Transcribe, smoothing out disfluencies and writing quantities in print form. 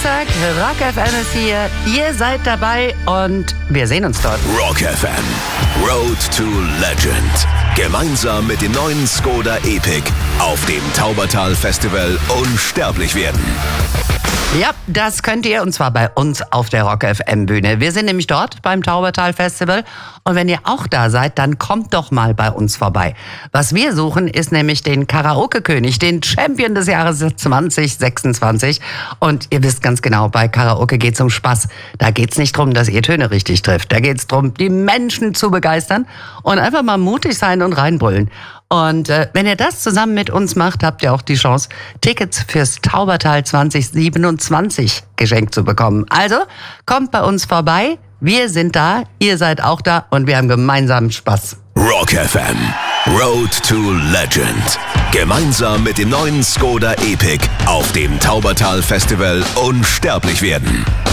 Sonntag, Rock FM ist hier, ihr seid dabei und wir sehen uns dort. Rock FM, Road to Legend. Gemeinsam mit dem neuen Skoda Epic auf dem Taubertal Festival unsterblich werden. Ja, das könnt ihr, und zwar bei uns auf der Rock FM Bühne. Wir sind nämlich dort beim Taubertal Festival und wenn ihr auch da seid, dann kommt doch mal bei uns vorbei. Was wir suchen, ist nämlich den Karaoke-König, den Champion des Jahres 2026. Und ihr wisst ganz genau, bei Karaoke geht's um Spaß. Da geht's nicht drum, dass ihr Töne richtig trifft. Da geht's drum, die Menschen zu begeistern und einfach mal mutig sein und reinbrüllen. Und wenn ihr das zusammen mit uns macht, habt ihr auch die Chance, Tickets fürs Taubertal 2027 geschenkt zu bekommen. Also kommt bei uns vorbei, wir sind da, ihr seid auch da und wir haben gemeinsam Spaß. Rock FM, Road to Legend. Gemeinsam mit dem neuen Skoda Epic auf dem Taubertal Festival unsterblich werden.